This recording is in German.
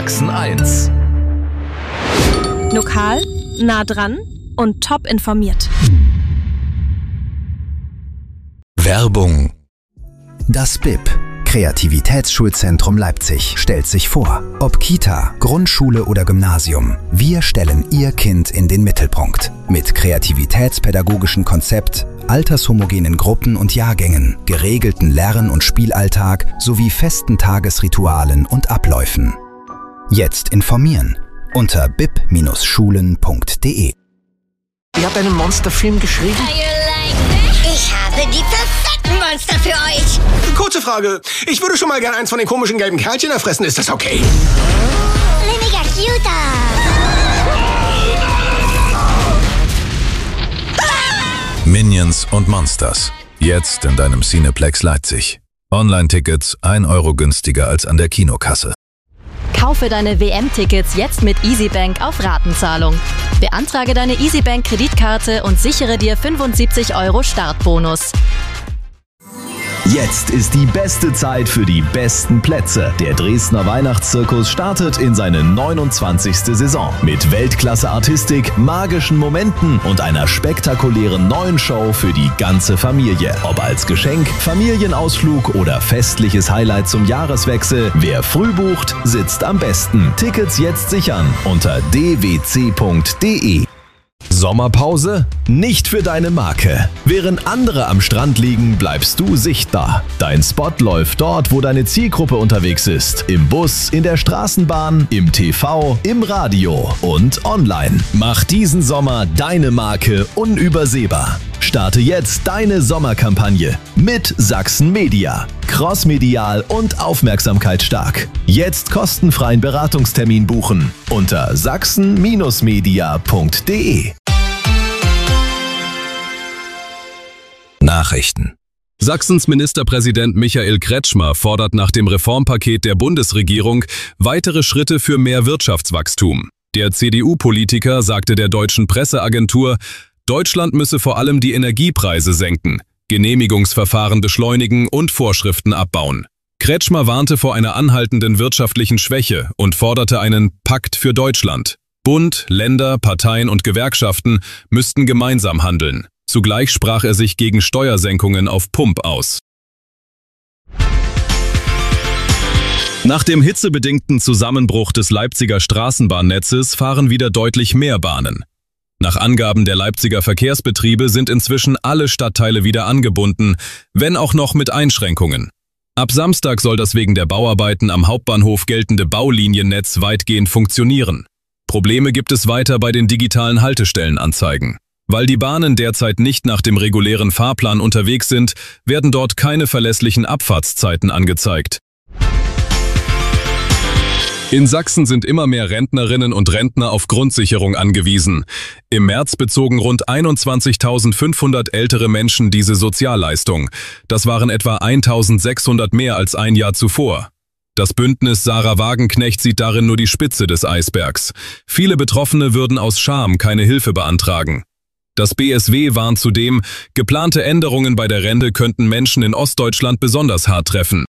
Sachsen 1. Lokal, nah dran und top informiert. Werbung. Das BIP, Kreativitätsschulzentrum Leipzig, stellt sich vor. Ob Kita, Grundschule oder Gymnasium, wir stellen Ihr Kind in den Mittelpunkt. Mit kreativitätspädagogischen Konzept, altershomogenen Gruppen und Jahrgängen, geregelten Lern- und Spielalltag sowie festen Tagesritualen und Abläufen. Jetzt informieren unter bip-schulen.de. Ihr habt einen Monsterfilm geschrieben? Ich habe die perfekten Monster für euch. Kurze Frage. Ich würde schon mal gerne eins von den komischen gelben Kerlchen erfressen. Ist das okay? Weniger cuter. Minions und Monsters. Jetzt in deinem Cineplex Leipzig. Online-Tickets 1 Euro günstiger als an der Kinokasse. Kaufe deine WM-Tickets jetzt mit EasyBank auf Ratenzahlung. Beantrage deine EasyBank-Kreditkarte und sichere dir 75 Euro Startbonus. Jetzt ist die beste Zeit für die besten Plätze. Der Dresdner Weihnachtszirkus startet in seine 29. Saison. Mit Weltklasse-Artistik, magischen Momenten und einer spektakulären neuen Show für die ganze Familie. Ob als Geschenk, Familienausflug oder festliches Highlight zum Jahreswechsel, wer früh bucht, sitzt am besten. Tickets jetzt sichern unter dwc.de. Sommerpause? Nicht für deine Marke. Während andere am Strand liegen, bleibst du sichtbar. Dein Spot läuft dort, wo deine Zielgruppe unterwegs ist. Im Bus, in der Straßenbahn, im TV, im Radio und online. Mach diesen Sommer deine Marke unübersehbar. Starte jetzt deine Sommerkampagne mit Sachsen Media. Crossmedial und aufmerksamkeitsstark. Jetzt kostenfreien Beratungstermin buchen unter sachsen-media.de. Nachrichten. Sachsens Ministerpräsident Michael Kretschmer fordert nach dem Reformpaket der Bundesregierung weitere Schritte für mehr Wirtschaftswachstum. Der CDU-Politiker sagte der deutschen Presseagentur, Deutschland müsse vor allem die Energiepreise senken, Genehmigungsverfahren beschleunigen und Vorschriften abbauen. Kretschmer warnte vor einer anhaltenden wirtschaftlichen Schwäche und forderte einen Pakt für Deutschland. Bund, Länder, Parteien und Gewerkschaften müssten gemeinsam handeln. Zugleich sprach er sich gegen Steuersenkungen auf Pump aus. Nach dem hitzebedingten Zusammenbruch des Leipziger Straßenbahnnetzes fahren wieder deutlich mehr Bahnen. Nach Angaben der Leipziger Verkehrsbetriebe sind inzwischen alle Stadtteile wieder angebunden, wenn auch noch mit Einschränkungen. Ab Samstag soll das wegen der Bauarbeiten am Hauptbahnhof geltende Bauliniennetz weitgehend funktionieren. Probleme gibt es weiter bei den digitalen Haltestellenanzeigen. Weil die Bahnen derzeit nicht nach dem regulären Fahrplan unterwegs sind, werden dort keine verlässlichen Abfahrtszeiten angezeigt. In Sachsen sind immer mehr Rentnerinnen und Rentner auf Grundsicherung angewiesen. Im März bezogen rund 21.500 ältere Menschen diese Sozialleistung. Das waren etwa 1.600 mehr als ein Jahr zuvor. Das Bündnis Sarah Wagenknecht sieht darin nur die Spitze des Eisbergs. Viele Betroffene würden aus Scham keine Hilfe beantragen. Das BSW warnt zudem, geplante Änderungen bei der Rente könnten Menschen in Ostdeutschland besonders hart treffen.